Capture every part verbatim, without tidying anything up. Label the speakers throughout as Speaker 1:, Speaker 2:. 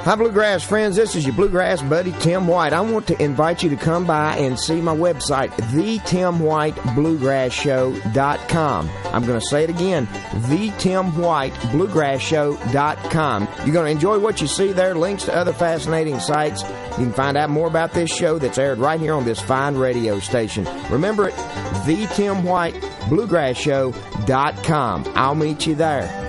Speaker 1: Hi, Bluegrass friends. This is your Bluegrass buddy, Tim White. I want to invite you to come by and see my website, the tim white bluegrass show dot com. I'm going to say it again, the tim white bluegrass show dot com. You're going to enjoy what you see there, links to other fascinating sites. You can find out more about this show that's aired right here on this fine radio station. Remember it, the tim white bluegrass show dot com. I'll meet you there.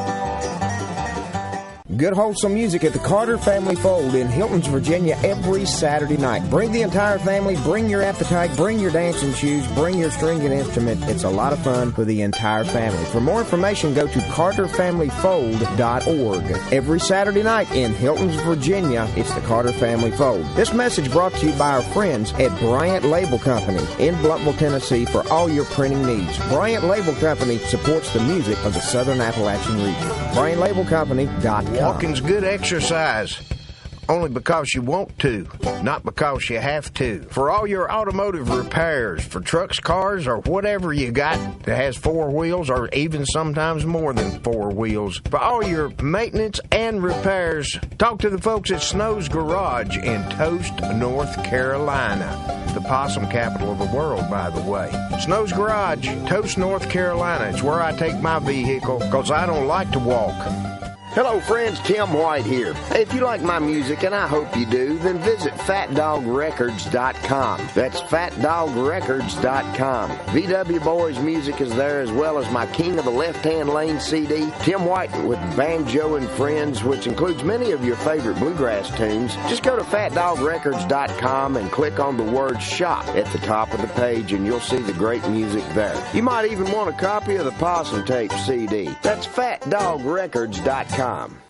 Speaker 1: Good wholesome music at the Carter Family Fold in Hiltons, Virginia every Saturday night. Bring the entire family, bring your appetite, bring your dancing shoes, bring your stringed instrument. It's a lot of fun for the entire family. For more information, go to carter family fold dot org. Every Saturday night in Hiltons, Virginia, it's the Carter Family Fold. This message brought to you by our friends at Bryant Label Company in Blumpville, Tennessee for all your printing needs. Bryant Label Company supports the music of the Southern Appalachian region. Bryant Label Company dot com.
Speaker 2: Walking's good exercise, only because you want to, not because you have to. For all your automotive repairs, for trucks, cars, or whatever you got that has four wheels, or even sometimes more than four wheels, for all your maintenance and repairs, talk to the folks at Snow's Garage in Toast, North Carolina. The possum capital of the world, by the way. Snow's Garage, Toast, North Carolina. It's where I take my vehicle, because I don't like to walk.
Speaker 1: Hello friends, Tim White here. Hey, if you like my music, and I hope you do, then visit fat dog records dot com. That's fat dog records dot com. V W Boys music is there, as well as my King of the Left-Hand Lane C D, Tim White with Banjo and Friends, which includes many of your favorite bluegrass tunes. Just go to fat dog records dot com and click on the word shop at the top of the page, and you'll see the great music there. You might even want a copy of the Possum Tape C D. That's fat dog records dot com.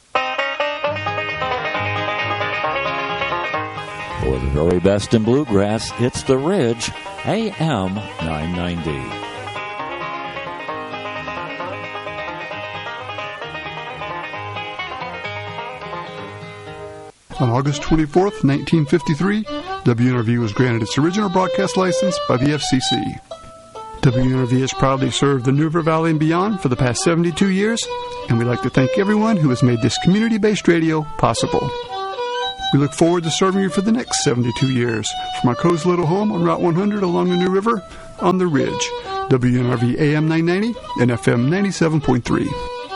Speaker 3: For the very best in bluegrass, it's The Ridge, A M nine ninety.
Speaker 4: On August twenty-fourth, nineteen fifty-three, W N R V was granted its original broadcast license by the F C C. W N R V has proudly served the New River Valley and beyond for the past seventy-two years, and we'd like to thank everyone who has made this community-based radio possible. We look forward to serving you for the next seventy-two years from our cozy little home on Route one hundred along the New River on the Ridge. W N R V A M nine ninety and F M ninety-seven point three.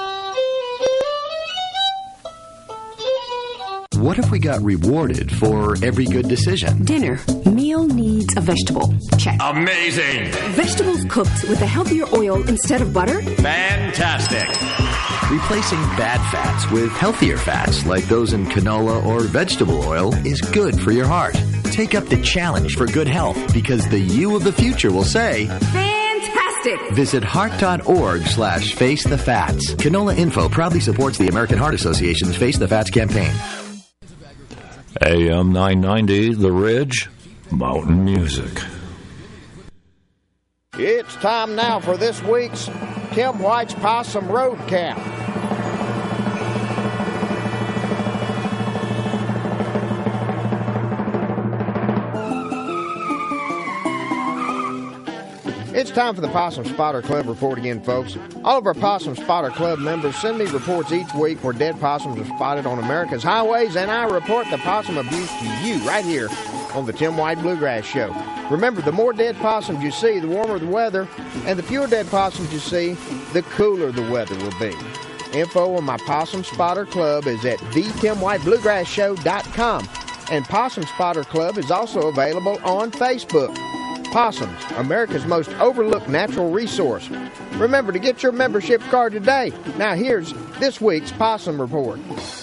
Speaker 5: What if we got rewarded for every good decision?
Speaker 6: Dinner. Meal needs a vegetable. Check.
Speaker 7: Amazing.
Speaker 6: Vegetables cooked with a healthier oil instead of butter?
Speaker 7: Fantastic.
Speaker 5: Replacing bad fats with healthier fats like those in canola or vegetable oil is good for your heart. Take up the challenge for good health, because the you of the future will say,
Speaker 6: fantastic.
Speaker 5: Visit heart.org slash face the fats. Canola Info proudly supports the American Heart Association's Face the Fats campaign.
Speaker 3: A M nine ninety, The Ridge, Mountain Music.
Speaker 1: It's time now for this week's Tim White's Possum Road Count. It's time for the Possum Spotter Club report again, folks. All of our Possum Spotter Club members send me reports each week where dead possums are spotted on America's highways, and I report the possum abuse to you right here on the Tim White Bluegrass Show. Remember, the more dead possums you see, the warmer the weather, and the fewer dead possums you see, the cooler the weather will be. Info on my Possum Spotter Club is at the tim white bluegrass show dot com, and Possum Spotter Club is also available on Facebook. Possums, America's most overlooked natural resource. Remember to get your membership card today. Now here's this week's Possum Report.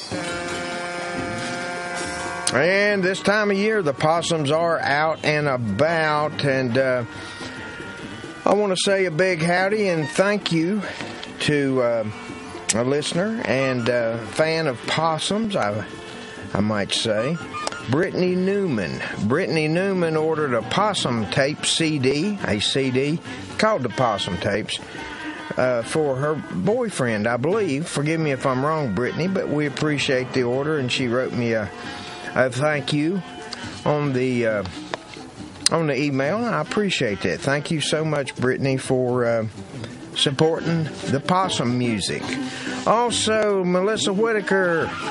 Speaker 2: And this time of year, the possums are out and about, and uh, I want to say a big howdy and thank you to uh, a listener and uh, fan of possums, I, I might say, Brittany Newman. Brittany Newman ordered a Possum Tape C D, a C D called the Possum Tapes, uh, for her boyfriend, I believe. Forgive me if I'm wrong, Brittany, but we appreciate the order, and she wrote me a, a thank you on the uh, on the email, and I appreciate that. Thank you so much, Brittany, for uh, supporting the possum music. Also, Melissa Whitaker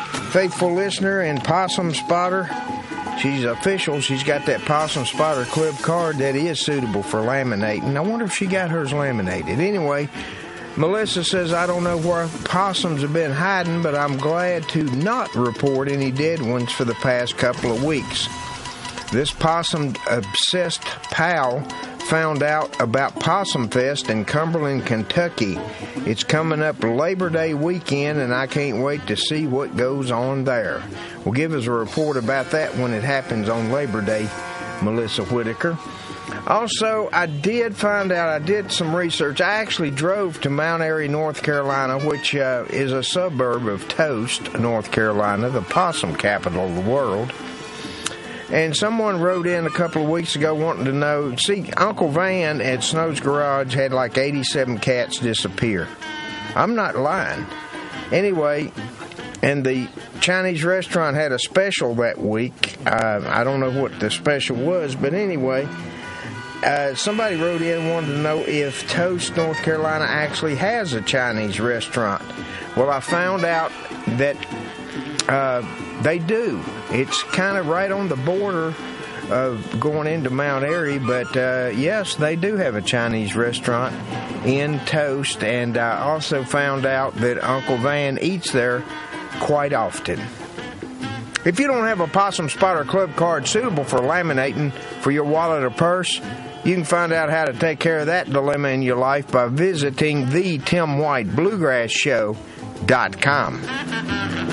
Speaker 2: faithful listener and possum spotter. She's official. She's got that Possum Spotter Club card that is suitable for laminating. I wonder if she got hers laminated. Anyway, Melissa says, I don't know where possums have been hiding, but I'm glad to not report any dead ones for the past couple of weeks. This possum-obsessed pal found out about Possum Fest in Cumberland, Kentucky. It's coming up Labor Day weekend, and I can't wait to see what goes on there. Well, give us a report about that when it happens on Labor Day, Melissa Whitaker. Also, I did find out, I did some research. I actually drove to Mount Airy, North Carolina, which uh, is a suburb of Toast, North Carolina, the possum capital of the world. And someone wrote in a couple of weeks ago wanting to know, see, Uncle Van at Snow's Garage had like eighty-seven cats disappear. I'm not lying. Anyway, and the Chinese restaurant had a special that week. Uh, I don't know what the special was, but anyway, uh, somebody wrote in and wanted to know if Toast, North Carolina actually has a Chinese restaurant. Well, I found out that uh, they do. It's kind of right on the border of going into Mount Airy, but uh, yes, they do have a Chinese restaurant in Toast, and I also found out that Uncle Van eats there quite often. If you don't have a Possum Spotter Club card suitable for laminating for your wallet or purse, you can find out how to take care of that dilemma in your life by visiting the Tim White Bluegrass Show dot com.